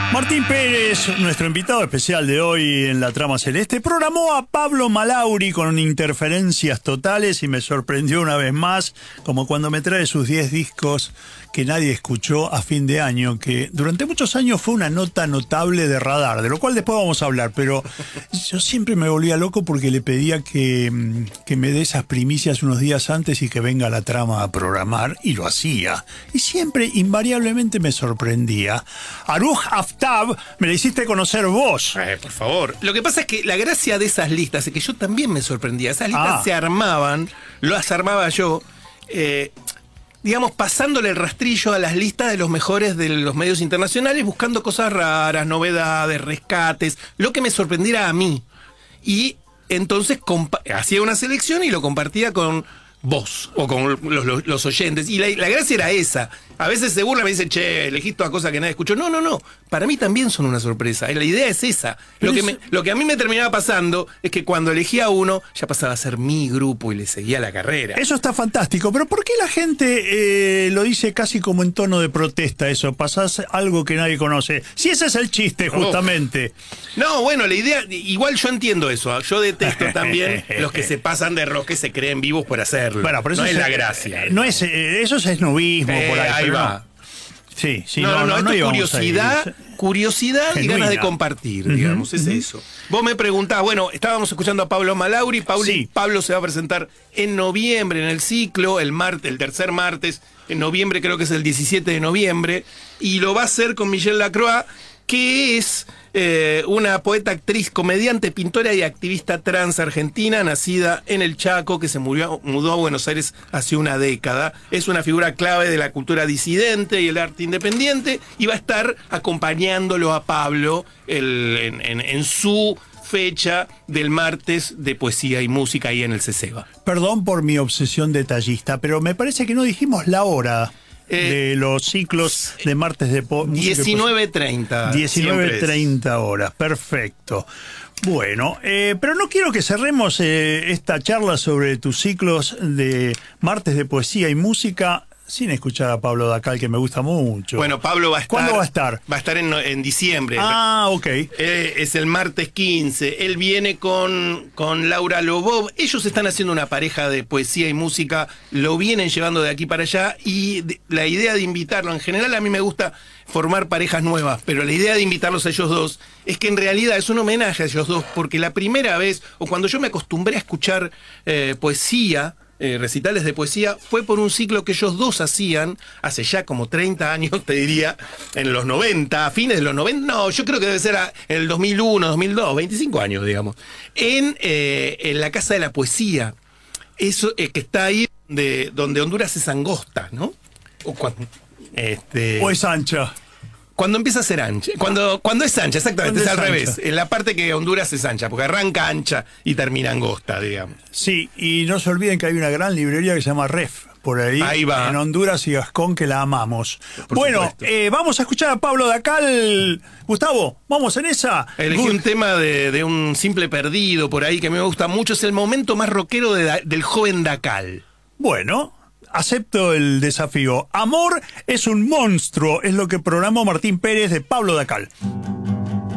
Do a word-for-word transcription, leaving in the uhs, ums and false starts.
Martín Pérez, nuestro invitado especial de hoy en La Trama Celeste, programó a Pablo Malauri con interferencias totales y me sorprendió una vez más, como cuando me trae sus diez discos que nadie escuchó a fin de año, que durante muchos años fue una nota notable de Radar, de lo cual después vamos a hablar, pero yo siempre me volvía loco porque le pedía que, que me dé esas primicias unos días antes y que venga a La Trama a programar, y lo hacía. Y siempre, invariablemente, me sorprendía. Aruj Aftab, me la hiciste conocer vos. Eh, por favor. Lo que pasa es que la gracia de esas listas es que yo también me sorprendía. Esas listas Ah. se armaban, las armaba yo, eh, digamos, pasándole el rastrillo a las listas de los mejores de los medios internacionales, buscando cosas raras, novedades, rescates, lo que me sorprendiera a mí. Y entonces hacía una selección y lo compartía con vos o con los, los, los oyentes. Y la, la gracia era esa. A veces se burla, me dicen, che, elegís toda cosa que nadie escuchó. No, no, no. Para mí también son una sorpresa. La idea es esa. Lo que, me, lo que a mí me terminaba pasando es que cuando elegía uno, ya pasaba a ser mi grupo y le seguía la carrera. Eso está fantástico, pero ¿por qué la gente eh, lo dice casi como en tono de protesta eso? Pasás algo que nadie conoce. Si ese es el chiste, justamente. Oh. No, bueno, la idea, igual yo entiendo eso. Yo detesto también los que se pasan de rosca y se creen vivos por hacerlo. Bueno, pero eso no es, es la gracia. No es, eh, eso es esnovismo eh, por ahí. ahí va. No. Sí, sí, no, no, no, no, esto es curiosidad, curiosidad y ganas de compartir, uh-huh, digamos, es uh-huh. eso. Vos me preguntás, bueno, estábamos escuchando a Pablo Malauri, Pauli, sí. Pablo se va a presentar en noviembre en el ciclo, el martes, el tercer martes, en noviembre creo que es el diecisiete de noviembre, y lo va a hacer con Michelle Lacroix, que es eh, una poeta, actriz, comediante, pintora y activista trans argentina, nacida en el Chaco, que se murió, mudó a Buenos Aires hace una década. Es una figura clave de la cultura disidente y el arte independiente, y va a estar acompañándolo a Pablo el, en, en, en su fecha del martes de poesía y música ahí en el CESEBA. Perdón por mi obsesión detallista, pero me parece que no dijimos la hora. De eh, los ciclos de martes de po diecinueve treinta. diecinueve treinta horas, perfecto. Bueno, eh, pero no quiero que cerremos eh, esta charla sobre tus ciclos de martes de poesía y música sin escuchar a Pablo Dacal, que me gusta mucho. Bueno, Pablo va a estar... ¿Cuándo va a estar? Va a estar en, en diciembre. Ah, ok. Eh, es el martes quince. Él viene con, con Laura Lobov. Ellos están haciendo una pareja de poesía y música. Lo vienen llevando de aquí para allá. Y de, la idea de invitarlo, en general a mí me gusta formar parejas nuevas, pero la idea de invitarlos a ellos dos es que en realidad es un homenaje a ellos dos, porque la primera vez, o cuando yo me acostumbré a escuchar eh, poesía, Eh, recitales de poesía, fue por un ciclo que ellos dos hacían hace ya como treinta años, te diría, en los noventa, a fines de los noventa, no, yo creo que debe ser a, en el dos mil uno, dos mil dos, veinticinco años, digamos, en, eh, en la Casa de la Poesía, eso eh, que está ahí de, donde Honduras es angosta, ¿no? O, cuando, este, o es ancha. Cuando empieza a ser ancha. Cuando, cuando es ancha, exactamente, es, es al ancha. Revés. En la parte que Honduras es ancha, porque arranca ancha y termina angosta, digamos. Sí, y no se olviden que hay una gran librería que se llama Ref, por ahí, ahí va. En Honduras y Gascón, que la amamos. Por bueno, eh, vamos a escuchar a Pablo Dacal. Gustavo, vamos en esa. Elegí Good. un tema de, de un simple perdido por ahí que me gusta mucho. Es el momento más rockero de, del joven Dacal. Bueno, acepto el desafío. Amor es un monstruo, es lo que programó Martín Pérez de Pablo Dacal.